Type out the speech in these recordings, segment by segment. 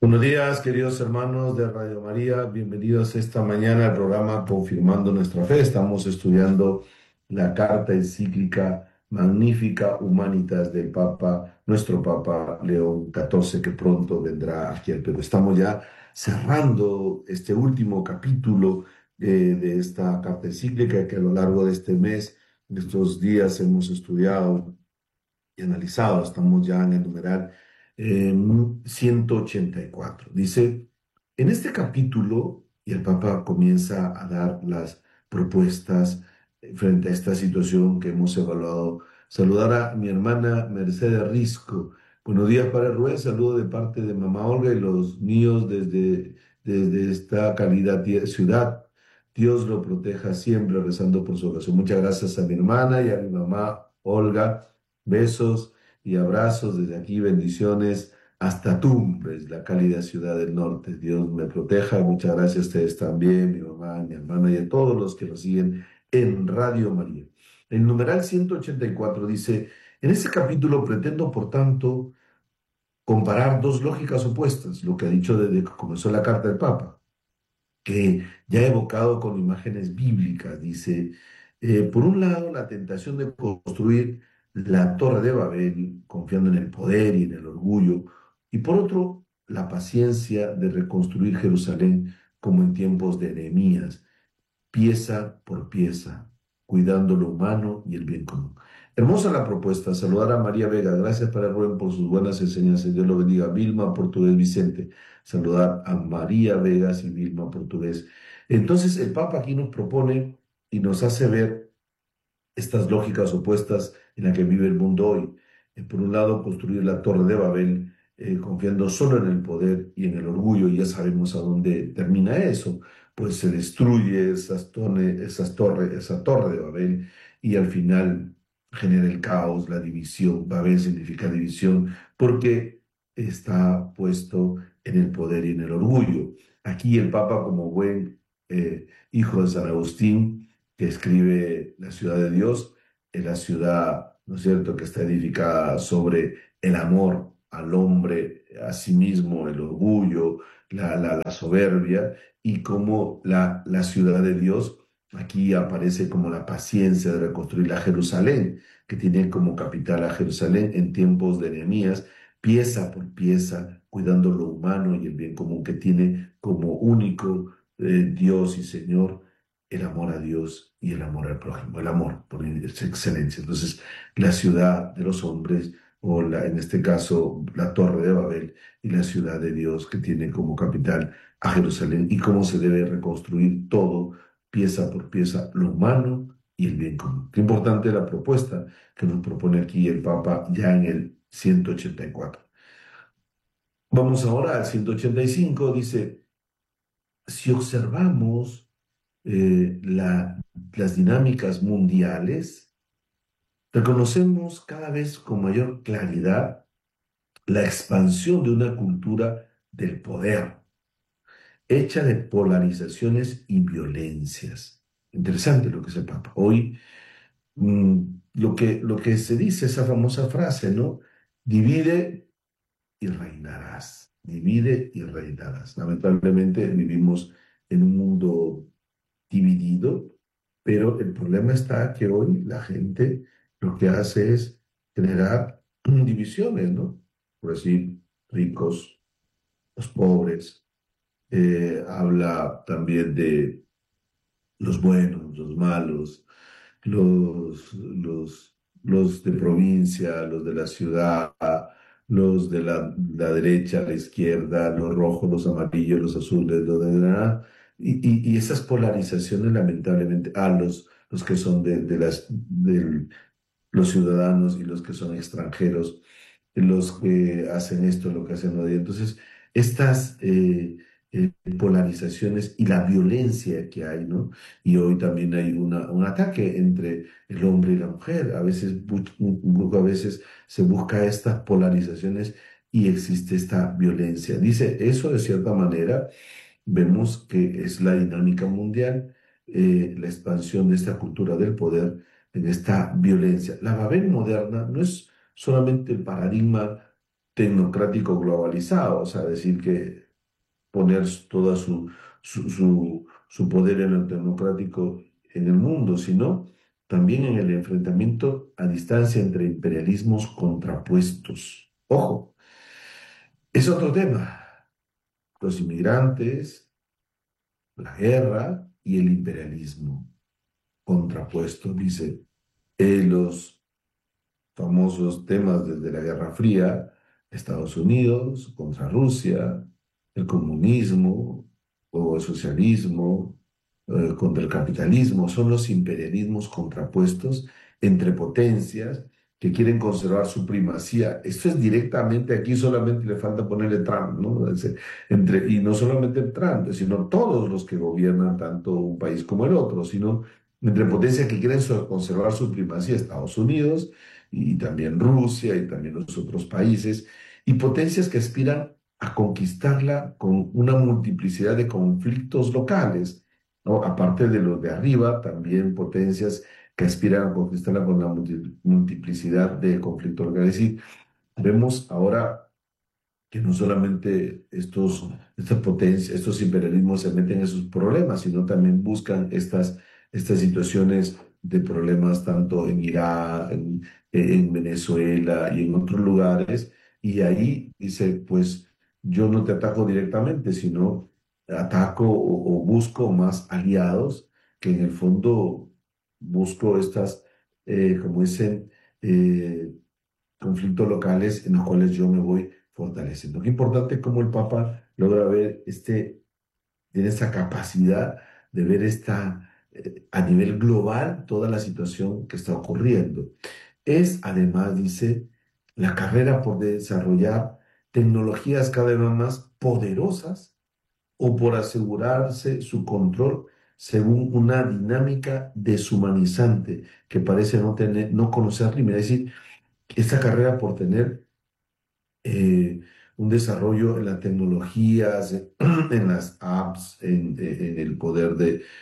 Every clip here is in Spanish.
Buenos días, queridos hermanos de Radio María. Bienvenidos esta mañana al programa Confirmando Nuestra Fe. Estamos estudiando la carta encíclica Magnifica Humanitas del Papa, nuestro Papa León XIV, que pronto vendrá aquí al Perú. Estamos ya cerrando este último capítulo de esta carta encíclica que a lo largo de este mes, de estos días, hemos estudiado y analizado. Estamos ya en el numeral 184. Dice, en este capítulo, y el Papa comienza a dar las propuestas frente a esta situación que hemos evaluado. Saludar a mi hermana Mercedes Risco. Buenos días, Padre Rubén. Saludo de parte de mamá Olga y los míos desde esta cálida ciudad. Dios lo proteja siempre, rezando por su oración. Muchas gracias a mi hermana y a mi mamá Olga. Besos y abrazos desde aquí, bendiciones hasta Tumbes, la cálida ciudad del norte. Dios me proteja. Muchas gracias a ustedes también, mi mamá, mi hermana y a todos los que nos siguen en Radio María. El numeral 184 dice, en este capítulo pretendo, por tanto, comparar dos lógicas opuestas, lo que ha dicho desde que comenzó la carta del Papa, que ya he evocado con imágenes bíblicas. Dice, por un lado, la tentación de construir la Torre de Babel, confiando en el poder y en el orgullo, y por otro, la paciencia de reconstruir Jerusalén como en tiempos de Nehemías, pieza por pieza, cuidando lo humano y el bien común. Hermosa la propuesta. Saludar a María Vega. Gracias para Rubén por sus buenas enseñanzas. Dios lo bendiga. Vilma Portugués Vicente. Saludar a María Vegas y Vilma Portugués. Entonces, el Papa aquí nos propone y nos hace ver estas lógicas opuestas en las que vive el mundo hoy. Por un lado, construir la Torre de Babel, confiando solo en el poder y en el orgullo, y ya sabemos a dónde termina eso, pues se destruye esa torre de Babel y al final genera el caos, la división. Babel significa división porque está puesto en el poder y en el orgullo. Aquí el Papa, como buen hijo de San Agustín, que escribe La ciudad de Dios, es la ciudad, ¿no es cierto?, que está edificada sobre el amor al hombre, a sí mismo, el orgullo, la soberbia, y como la ciudad de Dios aquí aparece como la paciencia de reconstruir la Jerusalén, que tiene como capital a Jerusalén en tiempos de Nehemías, pieza por pieza, cuidando lo humano y el bien común, que tiene como único Dios y Señor el amor a Dios y el amor al prójimo, el amor por excelencia. Entonces, la ciudad de los hombres, o en este caso, la Torre de Babel, y la ciudad de Dios, que tiene como capital a Jerusalén, y cómo se debe reconstruir todo, pieza por pieza, lo humano y el bien común. Qué importante la propuesta que nos propone aquí el Papa ya en el 184. Vamos ahora al 185, dice, si observamos las dinámicas mundiales, reconocemos cada vez con mayor claridad la expansión de una cultura del poder, hecha de polarizaciones y violencias. Interesante lo que dice el Papa. Hoy, lo que se dice, esa famosa frase, ¿no? Divide y reinarás. Divide y reinarás. Lamentablemente vivimos en un mundo dividido, pero el problema está que hoy la gente lo que hace es generar divisiones, ¿no? Por decir, ricos, los pobres, habla también de los buenos, los malos, los de provincia, los de la ciudad, los de la derecha, la izquierda, los rojos, los amarillos, los azules, los de nada. Y esas polarizaciones, lamentablemente, los que son de los ciudadanos y los que son extranjeros, los que hacen esto, lo que hacen lo de. Entonces, estas polarizaciones y la violencia que hay, ¿no? Y hoy también hay un ataque entre el hombre y la mujer. A veces se busca estas polarizaciones y existe esta violencia. Dice, eso de cierta manera vemos que es la dinámica mundial, la expansión de esta cultura del poder, en esta violencia. La Babel moderna no es solamente el paradigma tecnocrático globalizado, o sea, decir que poner toda su poder en lo democrático en el mundo, sino también en el enfrentamiento a distancia entre imperialismos contrapuestos. Ojo, es otro tema. Los inmigrantes, la guerra y el imperialismo contrapuestos, dice. Los famosos temas desde la Guerra Fría, Estados Unidos contra Rusia, el comunismo o el socialismo contra el capitalismo, son los imperialismos contrapuestos entre potencias que quieren conservar su primacía. Esto es directamente aquí, solamente le falta ponerle Trump, ¿no? Y no solamente Trump, sino todos los que gobiernan tanto un país como el otro, sino entre potencias que quieren conservar su primacía, Estados Unidos, y también Rusia y también los otros países, y potencias que aspiran a conquistarla con una multiplicidad de conflictos locales, ¿no? Aparte de los de arriba, también potencias que aspiran a conquistarla con una multiplicidad de conflictos locales. Es decir, vemos ahora que no solamente estas potencias, estos imperialismos se meten en sus problemas, sino también buscan estas situaciones de problemas tanto en Irak, en Venezuela y en otros lugares. Y ahí dice, pues yo no te ataco directamente, sino ataco o busco más aliados que en el fondo busco como dicen, eh, conflictos locales en los cuales yo me voy fortaleciendo. Qué importante cómo el Papa logra ver tiene esa capacidad de ver a nivel global toda la situación que está ocurriendo. Es además, dice, la carrera por desarrollar tecnologías cada vez más poderosas o por asegurarse su control según una dinámica deshumanizante que parece no conocer límites. Es decir, esta carrera por tener eh, un desarrollo en las tecnologías, en las apps, en el poder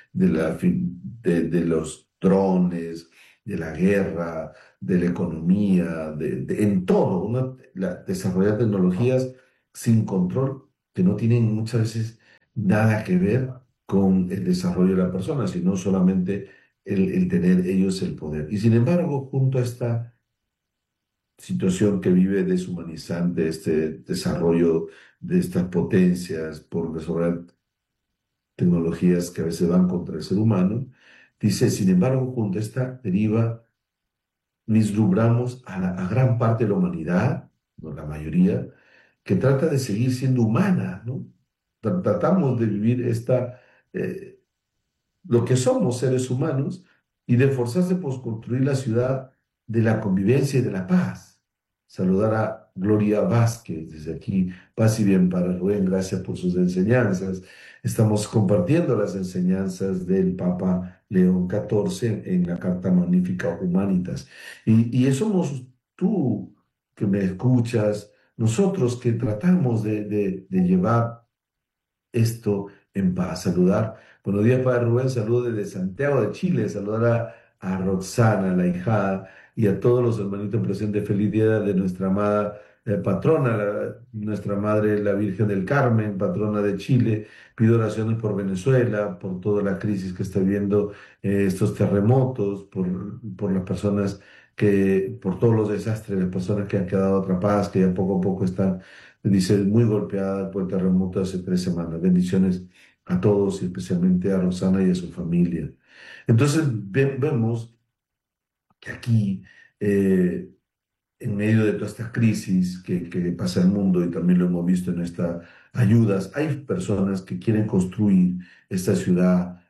de los drones, de la guerra, de la economía, en todo, desarrollar tecnologías sin control que no tienen muchas veces nada que ver con el desarrollo de la persona, sino solamente el tener ellos el poder. Y sin embargo, junto a esta situación que vive deshumanizante, este desarrollo de estas potencias por desarrollar tecnologías que a veces van contra el ser humano. Dice, sin embargo, junto a esta deriva, vislumbramos a gran parte de la humanidad, no la mayoría, que trata de seguir siendo humana, ¿no? Tratamos de vivir eh, lo que somos seres humanos y de esforzarse por construir la ciudad de la convivencia y de la paz. Saludar a Gloria Vázquez desde aquí. Paz y bien para Rubén, gracias por sus enseñanzas. Estamos compartiendo las enseñanzas del Papa León XIV en la Carta Magnífica Humanitas. Y somos tú que me escuchas, nosotros que tratamos de llevar esto en paz. Saludar. Buenos días, Padre Rubén. Saludos desde Santiago de Chile. Saludar a Roxana, la hijada, y a todos los hermanitos presentes. Feliz día de nuestra amada patrona, nuestra Madre, la Virgen del Carmen, patrona de Chile. Pido oraciones por Venezuela, por toda la crisis que está viviendo, estos terremotos, por las personas por todos los desastres, las personas que han quedado atrapadas, que ya poco a poco están, dice, muy golpeada por el terremoto hace 3 semanas. Bendiciones a todos y especialmente a Rosana y a su familia. Entonces vemos que aquí, en medio de toda esta crisis que pasa el mundo y también lo hemos visto en estas ayudas, hay personas que quieren construir esta ciudad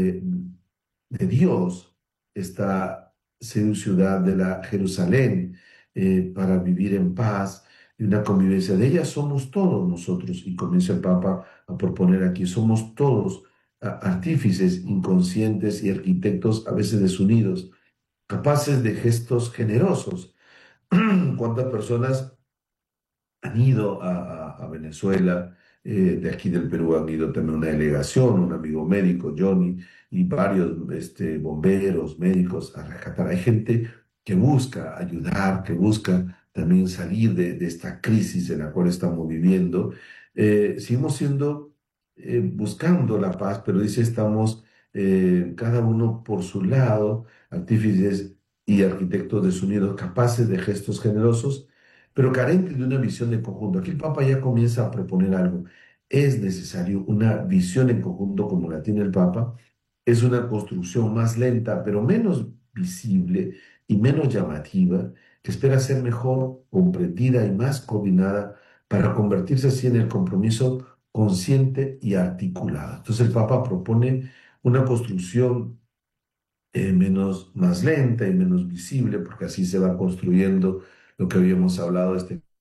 de Dios, esta ciudad de la Jerusalén, para vivir en paz y una convivencia. De ella somos todos nosotros, y comienza el Papa a proponer aquí, somos todos artífices inconscientes y arquitectos a veces desunidos, capaces de gestos generosos. ¿Cuántas personas han ido a Venezuela? De aquí del Perú han ido también una delegación, un amigo médico, Johnny, y varios bomberos, médicos a rescatar. Hay gente que busca ayudar, que busca también salir de esta crisis en la cual estamos viviendo. Seguimos siendo, buscando la paz, pero dice, estamos cada uno por su lado, artífices y arquitectos desunidos, capaces de gestos generosos, pero carentes de una visión de conjunto. Aquí el Papa ya comienza a proponer algo. Es necesario una visión en conjunto como la tiene el Papa. Es una construcción más lenta, pero menos visible y menos llamativa, que espera ser mejor comprendida y más coordinada para convertirse así en el compromiso consciente y articulado. Entonces el Papa propone una construcción más lenta y menos visible, porque así se va construyendo lo que habíamos hablado,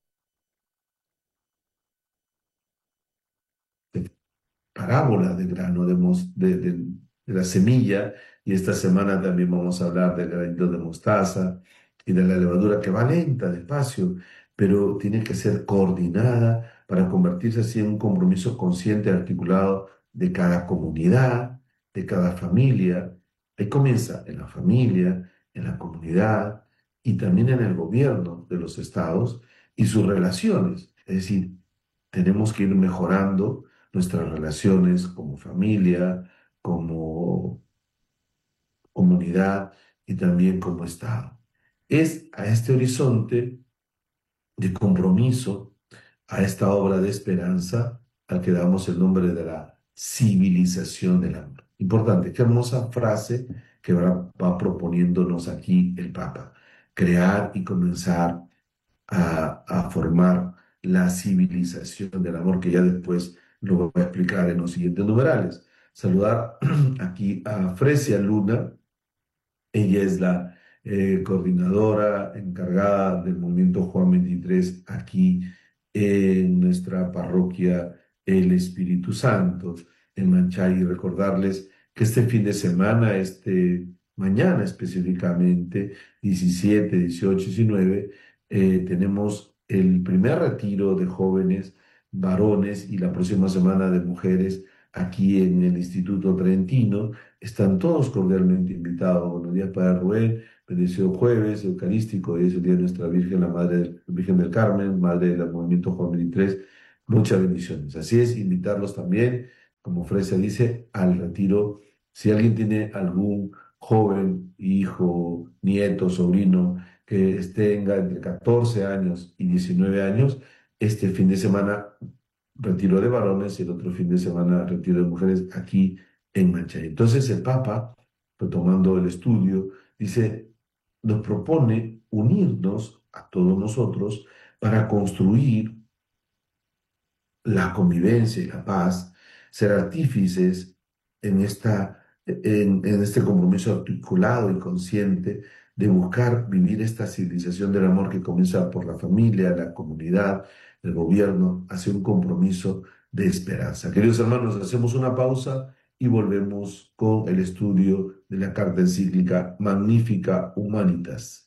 parábola del grano de la semilla, y esta semana también vamos a hablar del granito de mostaza y de la levadura que va lenta, despacio, pero tiene que ser coordinada para convertirse así en un compromiso consciente, articulado de cada comunidad, de cada familia. Ahí comienza en la familia, en la comunidad y también en el gobierno de los estados y sus relaciones. Es decir, tenemos que ir mejorando nuestras relaciones como familia, como comunidad y también como Estado. Es a este horizonte de compromiso, a esta obra de esperanza, al que damos el nombre de la civilización del amor. Importante, qué hermosa frase que va proponiéndonos aquí el Papa. Crear y comenzar a formar la civilización del amor, que ya después lo voy a explicar en los siguientes numerales. Saludar aquí a Fresia Luna. Ella es la coordinadora encargada del movimiento Juan 23 aquí en nuestra parroquia El Espíritu Santo en Manchay. Y recordarles que este fin de semana, mañana específicamente, 17, 18, 19, tenemos el primer retiro de jóvenes varones y la próxima semana de mujeres aquí en el Instituto Trentino. Están todos cordialmente invitados. Buenos días, Padre Rubén. Bendecido jueves eucarístico. Hoy es el día de nuestra Virgen, la Madre Virgen del Carmen, Madre del Movimiento Juan 23. Muchas bendiciones. Así es, invitarlos también, como Fresia dice, al retiro. Si alguien tiene algún joven, hijo, nieto, sobrino, que tenga entre 14 años y 19 años, este fin de semana retiro de varones y el otro fin de semana retiro de mujeres aquí en Manchay. Entonces el Papa, retomando el estudio, dice, nos propone unirnos a todos nosotros para construir la convivencia y la paz, ser artífices en este compromiso articulado y consciente de buscar vivir esta civilización del amor que comienza por la familia, la comunidad, el gobierno, hacia un compromiso de esperanza. Queridos hermanos, hacemos una pausa y volvemos con el estudio de la carta encíclica Magnifica Humanitas.